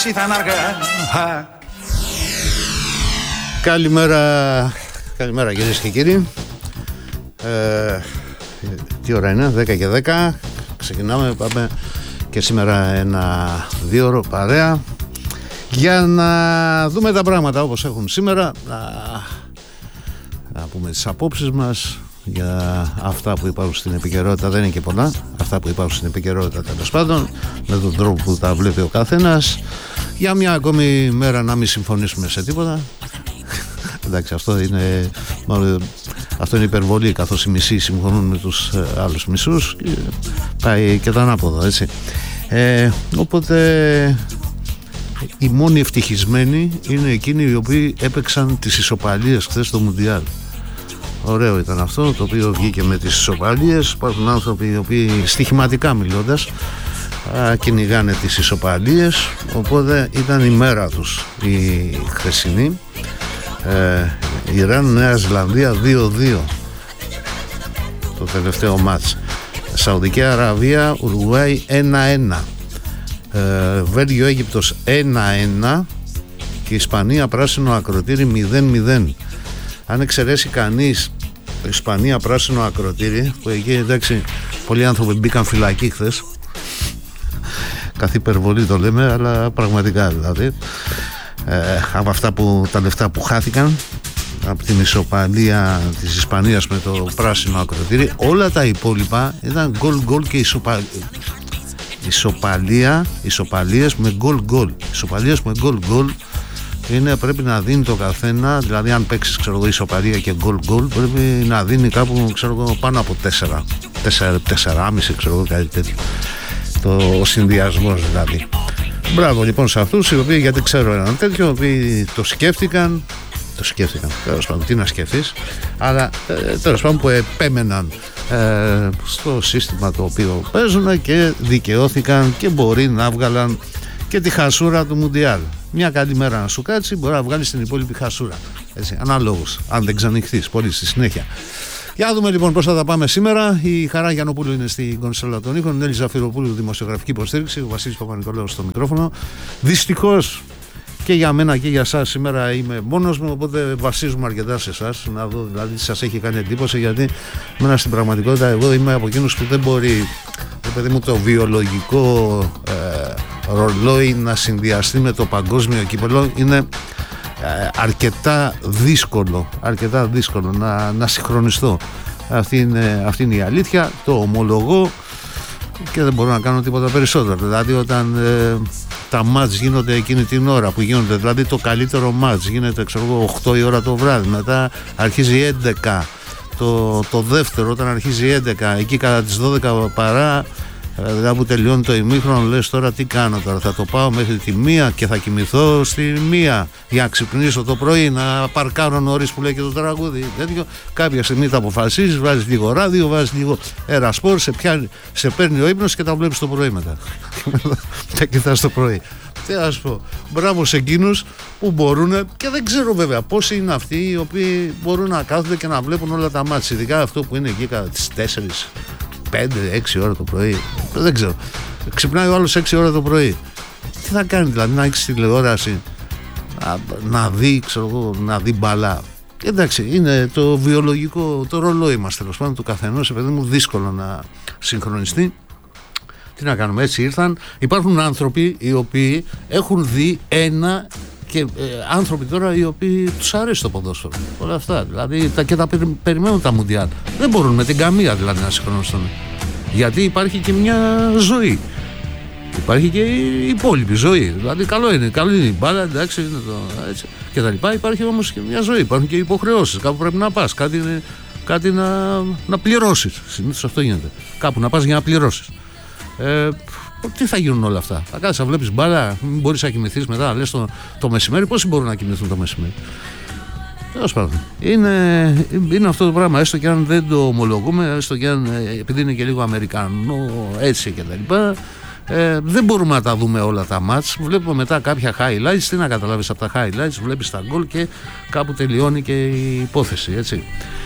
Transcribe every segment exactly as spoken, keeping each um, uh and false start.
ήταν αργά. Καλημέρα, καλημέρα κυρίες και κύριοι. ε, Τι ώρα είναι, δέκα και δέκα. Ξεκινάμε, πάμε και σήμερα ένα δύο ώρο παρέα για να δούμε τα πράγματα όπως έχουν σήμερα, να, να πούμε τις απόψεις μας για αυτά που υπάρχουν στην επικαιρότητα. Δεν είναι και πολλά αυτά που υπάρχουν στην επικαιρότητα, τέλος πάντων, με τον τρόπο που τα βλέπει ο καθένας. Για μια ακόμη μέρα να μην συμφωνήσουμε σε τίποτα. Εντάξει, αυτό είναι, μάλλον, αυτό είναι υπερβολή, καθώς οι μισοί συμφωνούν με τους ε, άλλους μισούς και πάει και τα ανάποδα, έτσι. Ε, οπότε οι μόνοι ευτυχισμένοι είναι εκείνοι οι οποίοι έπαιξαν τις ισοπαλίες χθες στο Μουντιάλ. Ωραίο ήταν αυτό, το οποίο βγήκε με τις ισοπαλίες. Υπάρχουν άνθρωποι οι οποίοι, στοιχηματικά μιλώντας, α, κυνηγάνε τις ισοπαλίες, οπότε ήταν η μέρα τους η χθεσινή. ε, Ιράν Νέα Ζηλανδία δύο δύο το τελευταίο μάτς. Σαουδική Αραβία Ουρουγουάη ένα ένα, ε, Βέλγιο Αίγυπτος ένα ένα και Ισπανία πράσινο ακροτήρι μηδέν μηδέν. Αν εξαιρέσει κανείς το Ισπανία πράσινο ακροτήρι, που εκεί, εντάξει, πολλοί άνθρωποι μπήκαν φυλακή χθες, καθ' υπερβολή το λέμε, αλλά πραγματικά δηλαδή, ε, από αυτά που, τα λεφτά που χάθηκαν από την ισοπαλία της Ισπανίας με το πράσινο ακροτήρι, όλα τα υπόλοιπα ήταν γκολ γκολ και ισοπα... ισοπαλία, ισοπαλίες με γκολ γκολ, ισοπαλίες με γκολ γκολ. Είναι, πρέπει να δίνει το καθένα, δηλαδή αν παίξεις, ξέρω εγώ, ισοπαλία και γκολ γκολ, πρέπει να δίνει κάπου, ξέρω εγώ, πάνω από τέσσερα, τέσσερα, τεσσεράμισι, ξέρω εγώ, κάτι τέτοιο, το, ο συνδυασμός δηλαδή. Μπράβο λοιπόν σε αυτούς οι οποίοι, γιατί ξέρω έναν τέτοιο, οι οποίοι το σκέφτηκαν, το σκέφτηκαν, τέλος πάντων, τι να σκεφτείς, αλλά ε, τέλος πάντων που επέμεναν ε, στο σύστημα το οποίο παίζουν και δικαιώθηκαν και μπορεί να βγάλαν και τη χασούρα του Μουντιάλ. Μια καλή μέρα να σου κάτσει, μπορεί να βγάλεις την υπόλοιπη χασούρα. Έτσι, αναλόγως, αν δεν ξανοιχθείς πολύ στη συνέχεια. Για να δούμε λοιπόν πώς θα τα πάμε σήμερα. Η Χαρά Γιαννοπούλου είναι στην κονσόλα των ήχων, η Νέλη Ζαφυροπούλου δημοσιογραφική υποστήριξη, ο Βασίλης Παπα-Νικολάου στο μικρόφωνο. Δυστυχώς και για μένα και για εσάς σήμερα είμαι μόνος μου, οπότε βασίζουμε αρκετά σε εσάς, να δω δηλαδή τι σας έχει κάνει εντύπωση, γιατί μένα στην πραγματικότητα εγώ είμαι από εκείνους που δεν μπορεί, παιδί μου, το βιολογικό ε, ρολόι να συνδυαστεί με το παγκόσμιο κύπελλο. Είναι ε, αρκετά δύσκολο, αρκετά δύσκολο να, να συγχρονιστώ. Αυτή είναι, αυτή είναι η αλήθεια, το ομολογώ και δεν μπορώ να κάνω τίποτα περισσότερο. Δηλαδή όταν ε, τα μάτς γίνονται εκείνη την ώρα που γίνονται, δηλαδή το καλύτερο μάτς γίνεται, ξέρω εγώ, οκτώ η ώρα το βράδυ, μετά αρχίζει έντεκα το, το δεύτερο, όταν αρχίζει έντεκα, εκεί κατά τις δώδεκα παρά, δηλαδή που τελειώνει το ημίχρονο, λες τώρα τι κάνω τώρα, θα το πάω μέχρι τη μία και θα κοιμηθώ στη μία για να ξυπνήσω το πρωί, να παρκάρω νωρίς που λέει και το τραγούδι τέτοιο. Κάποια στιγμή τα αποφασίζεις, βάζεις λίγο ράδιο, βάζεις λίγο αερασπορ, σε, πιάνει, σε παίρνει ο ύπνος και τα βλέπεις το πρωί μετά. Τα κοιτάς το πρωί. Τι να σου πω, μπράβο σε εκείνους που μπορούν, και δεν ξέρω βέβαια πόσοι είναι αυτοί οι οποίοι μπορούν να κάθονται και να βλέπουν όλα τα μάτια, ειδικά αυτό που είναι εκεί κατά τις τέσσερις, πέντε, έξι ώρα το πρωί. Δεν ξέρω. Ξυπνάει ο άλλος έξι ώρα το πρωί. Τι θα κάνει δηλαδή, να έχει τηλεόραση, να, να δει, ξέρω εγώ, να δει μπαλά. Εντάξει, είναι το βιολογικό, το ρολόι μας τέλος πάντων του καθενός, παιδί μου, δύσκολο να συγχρονιστεί. Τι να κάνουμε, έτσι ήρθαν. Υπάρχουν άνθρωποι οι οποίοι έχουν δει ένα και ε, άνθρωποι τώρα οι οποίοι τους αρέσει το ποδόσφαιρο. Όλα αυτά. Δηλαδή τα, και τα περι, περιμένουν τα Μουντιάλ. Δεν μπορούν με την καμία δηλαδή να συγχρονιστούν. Γιατί υπάρχει και μια ζωή. Υπάρχει και η υπόλοιπη ζωή. Δηλαδή καλό είναι, καλό είναι η μπάλα, εντάξει, είναι το, έτσι, και τα λοιπά. Υπάρχει όμως και μια ζωή. Υπάρχουν και υποχρεώσεις. Κάπου πρέπει να πας. Κάτι, κάτι να, να πληρώσεις. Συνήθως αυτό γίνεται. Κάπου να πας για να πληρώσεις. Ε, τι θα γίνουν όλα αυτά? Θα κάτσεις να βλέπεις μπάλα, μην μπορείς να κοιμηθείς μετά, να λες το, το μεσημέρι. Πόσοι μπορούν να κοιμηθούν το μεσημέρι? Τέλος πάντων, είναι, είναι αυτό το πράγμα, έστω και αν δεν το ομολογούμε, έστω και αν, επειδή είναι και λίγο αμερικανό έτσι και τα λοιπά, ε, δεν μπορούμε να τα δούμε όλα τα μάτς. Βλέπουμε μετά κάποια highlights. Τι να καταλάβεις από τα highlights? Βλέπεις τα γκολ και κάπου τελειώνει και η υπόθεση, έτσι.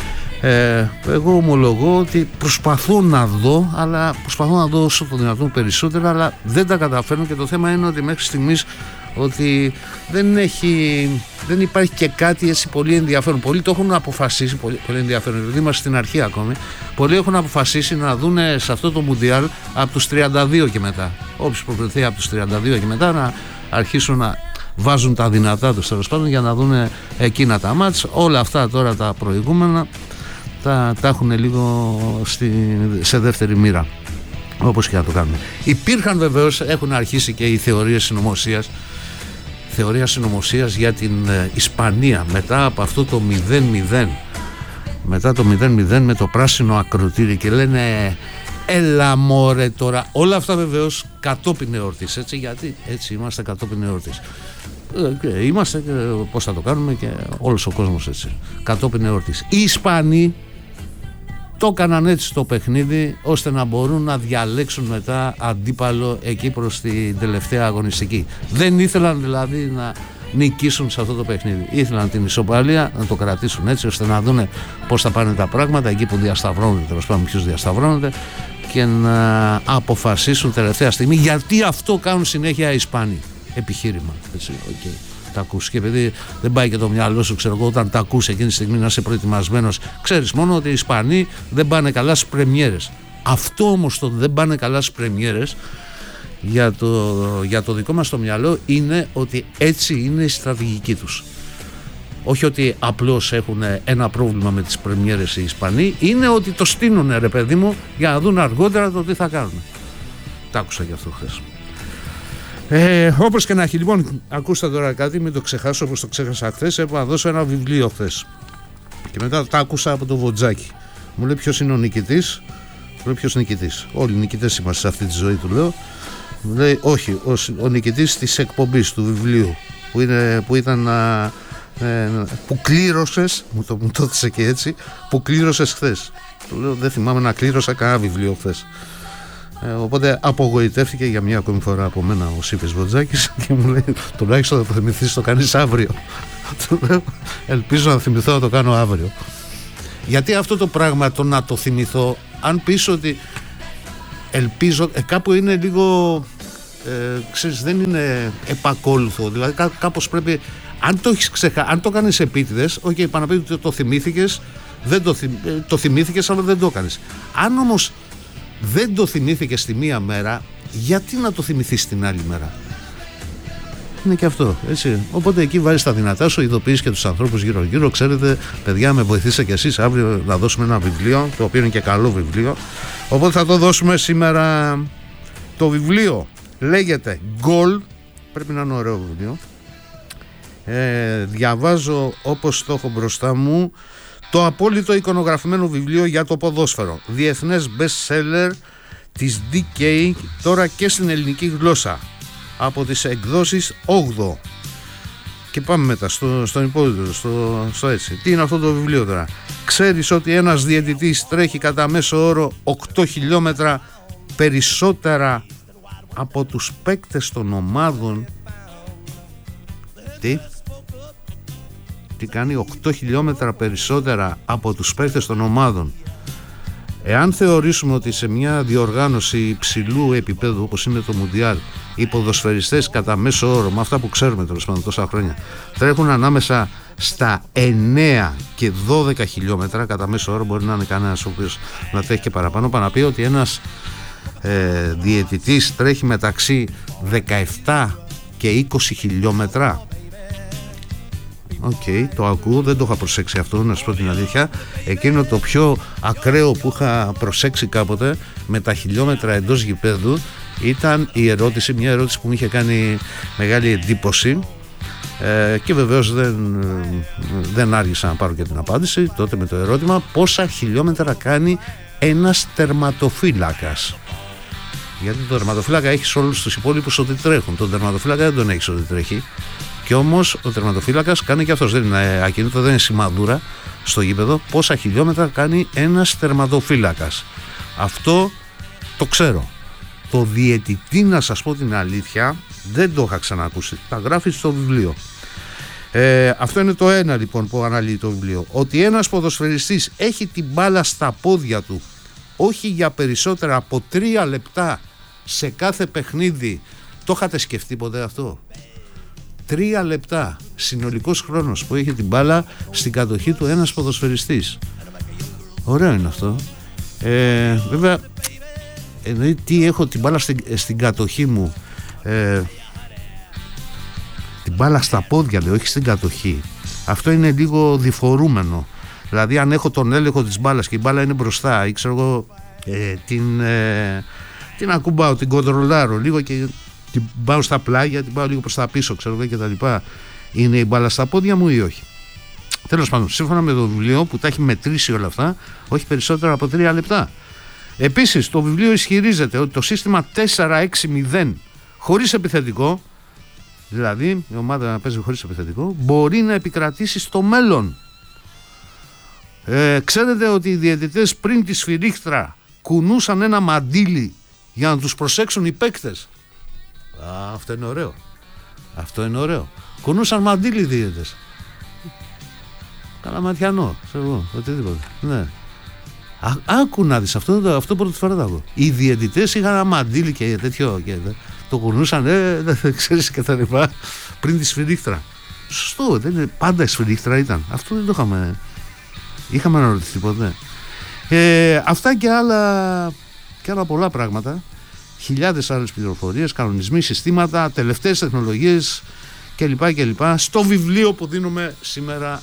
Ε, εγώ ομολογώ ότι προσπαθώ να δω, αλλά προσπαθώ να δω όσο το δυνατόν περισσότερα, αλλά δεν τα καταφέρνω, και το θέμα είναι ότι μέχρι στιγμής ότι δεν, έχει, δεν υπάρχει και κάτι έτσι πολύ ενδιαφέρον. Πολλοί το έχουν αποφασίσει, πολύ, πολύ ενδιαφέρον, επειδή είμαστε στην αρχή ακόμη. Πολλοί έχουν αποφασίσει να δουν σε αυτό το Μουντιάλ από τους τριάντα δύο και μετά. Όποιος προκριθεί από τους τριάντα δύο και μετά να αρχίσουν να βάζουν τα δυνατά τους τέλος πάντων για να δουν εκείνα τα μάτς. Όλα αυτά τώρα τα προηγούμενα τα, τα έχουν λίγο στη, σε δεύτερη μοίρα, όπως και να το κάνουν. Υπήρχαν βεβαίως, έχουν αρχίσει και οι θεωρίες συνωμοσίας, θεωρία συνωμοσίας για την ε, Ισπανία μετά από αυτό το μηδέν μηδέν, μετά το μηδέν μηδέν με το πράσινο ακροτήρι, και λένε έλα μωρέ τώρα. Όλα αυτά βεβαίως κατόπιν εορτής, έτσι, γιατί έτσι είμαστε κατόπιν εορτής. Ε, είμαστε, και, πώς θα το κάνουμε, και όλος ο κόσμος έτσι κατόπιν εορτής. Οι Ισπανοί το έκαναν έτσι το παιχνίδι ώστε να μπορούν να διαλέξουν μετά αντίπαλο εκεί προς την τελευταία αγωνιστική. Δεν ήθελαν δηλαδή να νικήσουν σε αυτό το παιχνίδι. Ήθελαν την ισοπαλία, να το κρατήσουν έτσι ώστε να δουν πώς θα πάνε τα πράγματα εκεί που διασταυρώνονται, τέλος πάντων ποιους διασταυρώνονται, και να αποφασίσουν τελευταία στιγμή, γιατί αυτό κάνουν συνέχεια οι Ισπανοί. Επιχείρημα, έτσι, okay. Τα ακούς, και επειδή δεν πάει και το μυαλό σου, ξέρω εγώ, όταν τα ακούς εκείνη τη στιγμή να είσαι προετοιμασμένος, ξέρεις μόνο ότι οι Ισπανοί δεν πάνε καλά στις πρεμιέρες. Αυτό όμως το δεν πάνε καλά στις πρεμιέρες για το, για το δικό μας το μυαλό είναι ότι έτσι είναι η στρατηγική τους. Όχι ότι απλώς έχουν ένα πρόβλημα με τις πρεμιέρες οι Ισπανοί, είναι ότι το στείνουν, ρε παιδί μου, για να δουν αργότερα το τι θα κάνουν. Τα άκουσα γι' αυτό χθες. Ε, όπως και να έχει, λοιπόν, ακούστε τώρα κάτι, μην το ξεχάσω όπως το ξέχασα χθες. Έπρεπε να δώσω ένα βιβλίο χθες και μετά τα άκουσα από το Βοτζάκι. Μου λέει ποιος είναι ο νικητής. Μου λέει ποιος νικητής. Όλοι οι νικητές είμαστε σε αυτή τη ζωή, του λέω. Μου λέει όχι, ο, ο νικητής της εκπομπής του βιβλίου που, είναι, που ήταν ε, που κλήρωσες, μου το, μου το έθεσε και έτσι, που κλήρωσες χθες. Του λέω δεν θυμάμαι να κλήρωσα κανένα βιβλίο χθες. Ε, οπότε απογοητεύτηκε για μια ακόμη φορά από μένα ο Σύφης Βοτζάκης και μου λέει τουλάχιστον θα το θυμηθείς, το κάνεις αύριο. Του λέω ελπίζω να θυμηθώ να το κάνω αύριο. Γιατί αυτό το πράγμα το να το θυμηθώ, αν πεις ότι ελπίζω, ε, κάπου είναι λίγο ε, ξέρεις, δεν είναι επακόλουθο, δηλαδή κά, κάπως πρέπει, αν το έχεις ξεχάσει, αν το κάνεις επίτηδες, οκ, okay, πάνω ότι το θυμήθηκες, δεν το, θυμ, ε, το θυμήθηκες αλλά δεν το έκανες. Αν όμως δεν το θυμήθηκες τη μία μέρα, γιατί να το θυμηθείς την άλλη μέρα? Είναι και αυτό, έτσι. Οπότε εκεί βάζεις τα δυνατά σου, ειδοποιείς και τους ανθρώπους γύρω γύρω. Ξέρετε, παιδιά, με βοηθήσετε κι εσείς αύριο να δώσουμε ένα βιβλίο, το οποίο είναι και καλό βιβλίο. Οπότε θα το δώσουμε σήμερα. Το βιβλίο λέγεται Goal. Πρέπει να είναι ωραίο βιβλίο. ε, Διαβάζω όπως το έχω μπροστά μου, το απόλυτο εικονογραφημένο βιβλίο για το ποδόσφαιρο, διεθνές best seller της ντι κέι, τώρα και στην ελληνική γλώσσα, από τις εκδόσεις όγδοο. Και πάμε μετά στο, στον υπόλοιπο, στο, στο έτσι. Τι είναι αυτό το βιβλίο τώρα? Ξέρεις ότι ένας διαιτητής τρέχει κατά μέσο όρο οκτώ χιλιόμετρα περισσότερα από τους παίκτες των ομάδων? Τι? Τι κάνει? Οκτώ χιλιόμετρα περισσότερα από τους παίκτες των ομάδων. Εάν θεωρήσουμε ότι σε μια διοργάνωση υψηλού επίπεδου όπως είναι το Μουντιάλ, οι ποδοσφαιριστές κατά μέσο όρο, με αυτά που ξέρουμε τέλος πάντων τόσα χρόνια, τρέχουν ανάμεσα στα εννέα και δώδεκα χιλιόμετρα κατά μέσο όρο, μπορεί να είναι κανένας ο οποίος να τρέχει και παραπάνω, πάνω να πει ότι ένας ε, διαιτητής τρέχει μεταξύ δεκαεπτά και είκοσι χιλιόμετρα. Οκ, okay, το ακούω, δεν το είχα προσέξει αυτό, να σου πω την αλήθεια. Εκείνο το πιο ακραίο που είχα προσέξει κάποτε με τα χιλιόμετρα εντός γηπέδου ήταν η ερώτηση, μια ερώτηση που μου είχε κάνει μεγάλη εντύπωση, ε, και βεβαίως δεν, δεν άργησα να πάρω και την απάντηση τότε με το ερώτημα πόσα χιλιόμετρα κάνει ένας τερματοφύλακας. Γιατί το τερματοφύλακα έχεις όλους τους υπόλοιπους ότι τρέχουν, τον τερματοφύλακα δεν τον έχεις ότι τρέχει. Και όμως ο τερματοφύλακας κάνει και αυτός, δεν είναι ακίνητο, δεν είναι σημαδούρα στο γήπεδο. Πόσα χιλιόμετρα κάνει ένας τερματοφύλακας? Αυτό το ξέρω. Το διαιτητή, να σας πω την αλήθεια, δεν το είχα ξανακούσει. Τα γράφει στο βιβλίο. Ε, αυτό είναι το ένα λοιπόν που αναλύει το βιβλίο. Ότι ένας ποδοσφαιριστής έχει την μπάλα στα πόδια του όχι για περισσότερα από τρία λεπτά σε κάθε παιχνίδι. Το είχατε σκεφτεί ποτέ αυτό? Τρία λεπτά συνολικός χρόνος που έχει την μπάλα στην κατοχή του ένας ποδοσφαιριστής. Ωραίο είναι αυτό. ε, Βέβαια, εννοεί τι έχω την μπάλα στην, στην κατοχή μου, ε, την μπάλα στα πόδια λέω, όχι στην κατοχή. Αυτό είναι λίγο διφορούμενο. Δηλαδή αν έχω τον έλεγχο της μπάλας και η μπάλα είναι μπροστά ή ξέρω εγώ, ε, την, ε, την ακουμπάω, την κοντρολάρω λίγο και την πάω στα πλάγια, την πάω λίγο προς τα πίσω, ξέρω εγώ, και τα λοιπά. Είναι η μπάλα στα πόδια μου ή όχι? Τέλος πάντων, σύμφωνα με το βιβλίο που τα έχει μετρήσει όλα αυτά, όχι περισσότερο από τρία λεπτά. Επίσης, το βιβλίο ισχυρίζεται ότι το σύστημα τέσσερα έξι μηδέν χωρίς επιθετικό, δηλαδή η ομάδα να παίζει χωρίς επιθετικό, μπορεί να επικρατήσει στο μέλλον. Ε, ξέρετε ότι οι διαιτητές πριν τη σφυρίχτρα κουνούσαν ένα μαντίλι για να τους προσέξουν οι παίκτες. Α, αυτό είναι ωραίο. Αυτό είναι ωραίο. Κουνούσαν μαντίλι οι διαιτητές. Καλαματιανό, ξέρω εγώ, οτιδήποτε. Ναι. Α, άκου να δεις, αυτό, αυτό πρώτη φορά το ακούω. Οι διαιτητές είχαν ένα μαντίλι και τέτοιο, και το κουνούσαν, ε, δεν ξέρεις και τα λοιπά, πριν τη σφυρίχτρα. Σωστό, δεν είναι, πάντα η σφυρίχτρα ήταν. Αυτό δεν το είχαμε, είχαμε αναρωτηθεί ποτέ. Ε, αυτά και άλλα, και άλλα πολλά πράγματα. Χιλιάδες άλλες πληροφορίες, κανονισμοί, συστήματα, τελευταίες τεχνολογίες κλπ. κλπ. Στο βιβλίο που δίνουμε σήμερα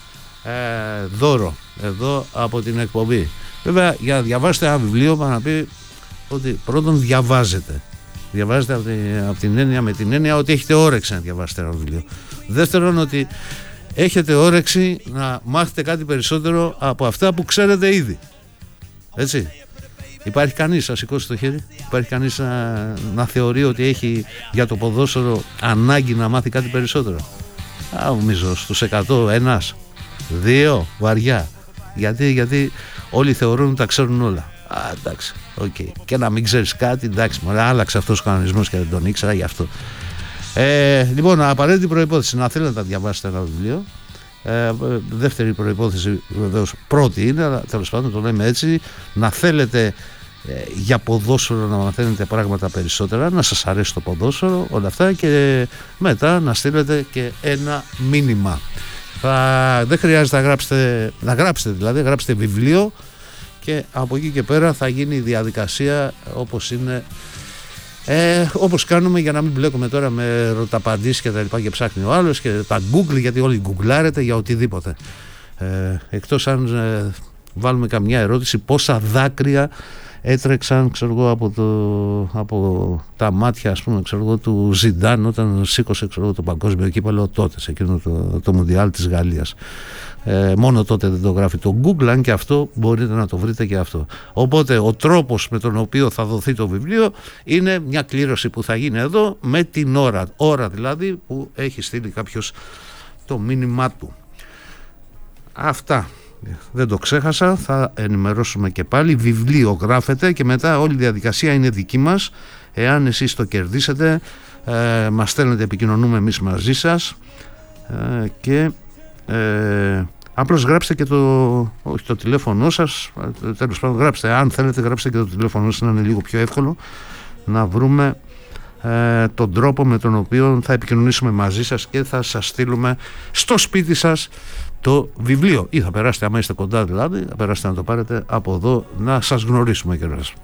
ε, δώρο εδώ από την εκπομπή. Βέβαια, για να διαβάσετε ένα βιβλίο, πάνω να πει ότι πρώτον διαβάζετε. Διαβάζετε από την, από την έννοια, με την έννοια ότι έχετε όρεξη να διαβάσετε ένα βιβλίο. Δεύτερον, ότι έχετε όρεξη να μάθετε κάτι περισσότερο από αυτά που ξέρετε ήδη. Έτσι. Υπάρχει κανείς να σηκώσει το χέρι? Υπάρχει κανείς να, να θεωρεί ότι έχει για το ποδόσφαιρο ανάγκη να μάθει κάτι περισσότερο? Α, νομίζω στους εκατό ένας, δύο βαριά. Γιατί, γιατί όλοι θεωρούν ότι τα ξέρουν όλα. Α, εντάξει, οκ. Okay. Και να μην ξέρεις κάτι, εντάξει, μωρέ, άλλαξε αυτός ο κανονισμός και δεν τον ήξερα γι' αυτό. Ε, λοιπόν, απαραίτητη προϋπόθεση να θέλετε να διαβάσετε ένα βιβλίο. Ε, δεύτερη προϋπόθεση, βεβαίως, πρώτη είναι, αλλά τέλος πάντων το λέμε έτσι, να θέλετε ε, για ποδόσφαιρο να μαθαίνετε πράγματα περισσότερα, να σας αρέσει το ποδόσφαιρο, όλα αυτά, και μετά να στείλετε και ένα μήνυμα. Θα, δεν χρειάζεται να γράψετε, να γράψετε δηλαδή, γράψετε βιβλίο και από εκεί και πέρα θα γίνει η διαδικασία όπως είναι, ε, όπως κάνουμε, για να μην μπλέκουμε τώρα με ρωταπαντήσεις και τα λοιπά και ψάχνει ο άλλος και τα Google, γιατί όλοι γκουγκλάρετε για οτιδήποτε, ε, εκτός αν ε, βάλουμε καμιά ερώτηση πόσα δάκρυα έτρεξαν, ξέρω εγώ, από, το, από τα μάτια, ας πούμε, ξέρω εγώ, του Ζιντάν όταν σήκωσε, ξέρω εγώ, το παγκόσμιο κύπελλο τότε, σε εκείνο το, το Μουντιάλ της Γαλλίας. Ε, μόνο τότε δεν το γράφει το Google, αν και αυτό μπορείτε να το βρείτε και αυτό. Οπότε ο τρόπος με τον οποίο θα δοθεί το βιβλίο είναι μια κλήρωση που θα γίνει εδώ με την ώρα, ώρα δηλαδή που έχει στείλει κάποιος το μήνυμά του. Αυτά. Δεν το ξέχασα, θα ενημερώσουμε και πάλι. Βιβλίο γράφετε και μετά όλη η διαδικασία είναι δική μας. Εάν εσείς το κερδίσετε, ε, μας στέλνετε, επικοινωνούμε εμείς μαζί σας, ε, και ε, απλώς γράψτε και το, όχι το τηλέφωνο σας, τέλος πάντων γράψτε, αν θέλετε γράψτε και το τηλέφωνο σας, να είναι λίγο πιο εύκολο να βρούμε ε, τον τρόπο με τον οποίο θα επικοινωνήσουμε μαζί σας και θα σας στείλουμε στο σπίτι σας το βιβλίο, ή θα περάσετε, άμα είστε κοντά δηλαδή, θα περάσετε να το πάρετε από εδώ, να σας γνωρίσουμε κιόλας.